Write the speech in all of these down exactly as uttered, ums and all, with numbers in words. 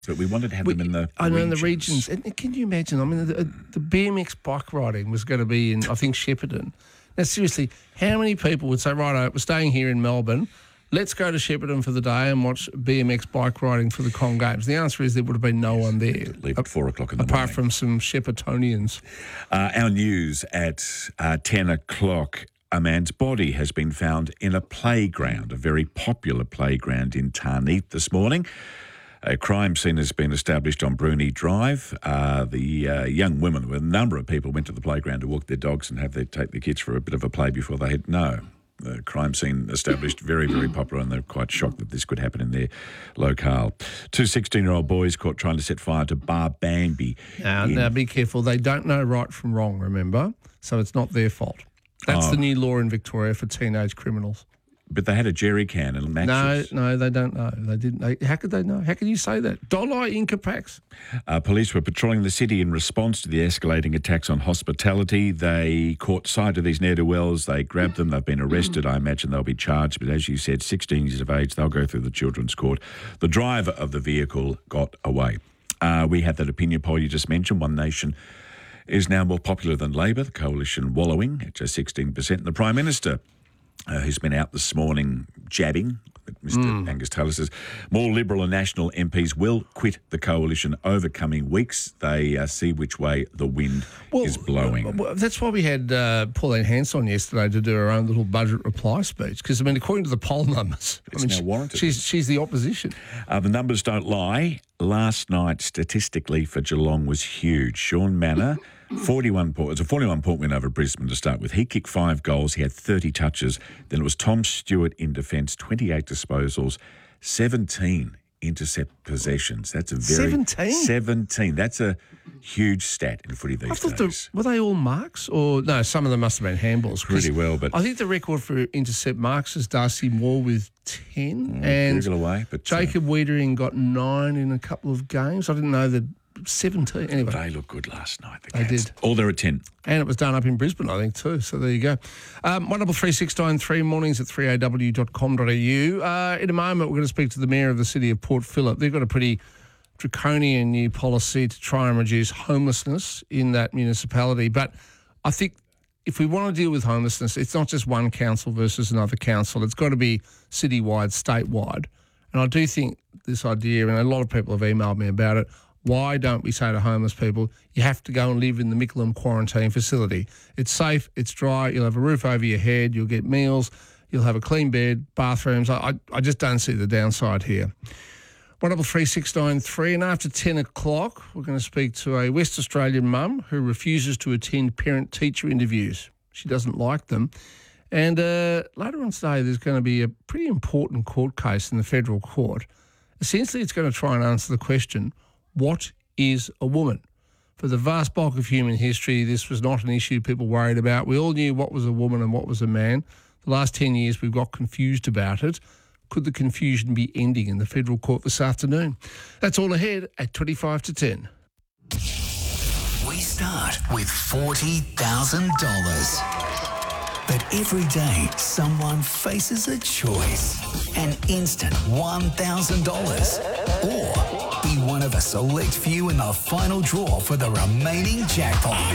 But we wanted to have We- them in the I know in the regions. regions. And can you imagine? I mean, the, the B M X bike riding was going to be in, I think, Shepparton. Now, seriously, how many people would say, right, we're staying here in Melbourne, let's go to Shepparton for the day and watch B M X bike riding for the Com Games? The answer is there would have been no one there. Leave at four o'clock in the apart morning. from some Sheppartonians. Uh, our news at uh, ten o'clock. A man's body has been found in a playground, a very popular playground in Tarneet this morning. A crime scene has been established on Bruni Drive. Uh, the uh, young women, with a number of people, went to the playground to walk their dogs and have their take their kids for a bit of a play before they had no. The crime scene established, very, very popular, and they're quite shocked that this could happen in their locale. Two sixteen-year-old boys caught trying to set fire to Bar Bambi. Now, in- now, be careful. They don't know right from wrong, remember? So it's not their fault. That's Oh. the new law in Victoria for teenage criminals. But they had a jerry can and No, matches. no, they don't know. They didn't. They, how could they know? How can you say that? Dollar Incapax. Uh, police were patrolling the city in response to the escalating attacks on hospitality. They caught sight of these ne'er-do-wells. They grabbed them. They've been arrested. I imagine they'll be charged. But as you said, sixteen years of age, they'll go through the children's court. The driver of the vehicle got away. Uh, we had that opinion poll you just mentioned. One Nation is now more popular than Labor, the coalition wallowing at just sixteen percent. And the Prime Minister, uh, who's been out this morning jabbing, Mister Mm. Angus Taylor says, more Liberal and National M Ps will quit the coalition over coming weeks. They uh, see which way the wind is blowing. Well, that's why we had uh, Pauline Hanson on yesterday to do her own little budget reply speech. Because, I mean, according to the poll numbers, It's I mean, now she- warranted. she's, she's the opposition. Uh, the numbers don't lie. Last night, statistically, for Geelong was huge. Sean Manor, forty-one point, it was a forty-one point win over Brisbane to start with. He kicked five goals. He had thirty touches. Then it was Tom Stewart in defence, twenty-eight disposals, seventeen intercept possessions. That's a very... seventeen? seventeen. That's a huge stat in footy I these thought the, days. were they all marks? Or no, some of them must have been handballs. 'cause Pretty well, but... I think the record for intercept marks is Darcy Moore with ten. and Google away, but... uh, Jacob Wiedering got nine in a couple of games. I didn't know that seventeen. Anyway, They looked good last night, the They Cats. did. All there at ten. and it was done up in Brisbane, I think, too. So there you go. Um, one double three six nine three, mornings at three a w dot com dot a u. Uh, in a moment, we're going to speak to the Mayor of the City of Port Phillip. They've got a pretty draconian new policy to try and reduce homelessness in that municipality. But I think if we want to deal with homelessness, it's not just one council versus another council. It's got to be citywide, statewide. And I do think this idea, and a lot of people have emailed me about it, why don't we say to homeless people, you have to go and live in the Mickleham quarantine facility? It's safe, it's dry, you'll have a roof over your head, you'll get meals, you'll have a clean bed, bathrooms. I, I, I just don't see the downside here. one double three six nine three, and after ten o'clock, we're going to speak to a West Australian mum who refuses to attend parent-teacher interviews. She doesn't like them. And uh, later on today, there's going to be a pretty important court case in the federal court. Essentially, it's going to try and answer the question, what is a woman? For the vast bulk of human history, this was not an issue people worried about. We all knew what was a woman and what was a man. The last ten years, we've got confused about it. Could the confusion be ending in the federal court this afternoon? That's all ahead at twenty-five to ten. We start with forty thousand dollars. But every day, someone faces a choice. An instant one thousand dollars. Or be one of a select few in the final draw for the remaining jackpot.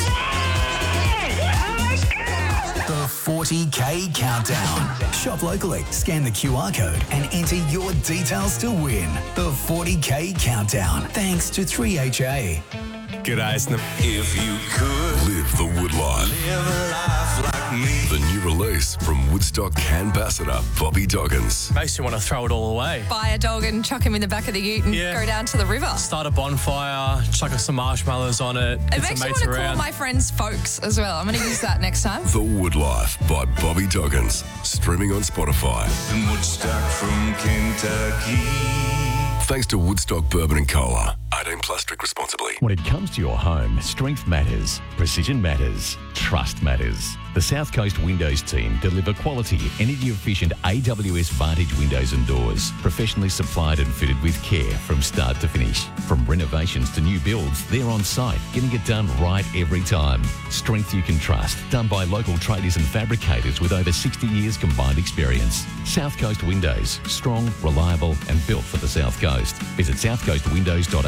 The forty K Countdown. Shop locally, scan the Q R code and enter your details to win. The forty K Countdown. Thanks to three H A. G'day, Snip. If you could Live the Woodline. live a life like me. The new release from Woodstock ambassador Bobby Doggins. Makes you want to throw it all away. Buy a dog and chuck him in the back of the ute and Yeah. go down to the river. Start a bonfire, chuck some marshmallows on it, It get makes some me mates want to call around. my friends folks as well. I'm going to use that next time. The Woodlife by Bobby Doggins. Streaming on Spotify. In Woodstock from Kentucky. Thanks to Woodstock Bourbon and Cola. A eighteen plus, drink responsibly. When it comes to your home, strength matters, precision matters, trust matters. The South Coast Windows team deliver quality, energy-efficient A W S Vantage windows and doors, professionally supplied and fitted with care from start to finish. From renovations to new builds, they're on site, getting it done right every time. Strength you can trust, done by local tradies and fabricators with over sixty years combined experience. South Coast Windows, strong, reliable and built for the South Coast. Visit south coast windows dot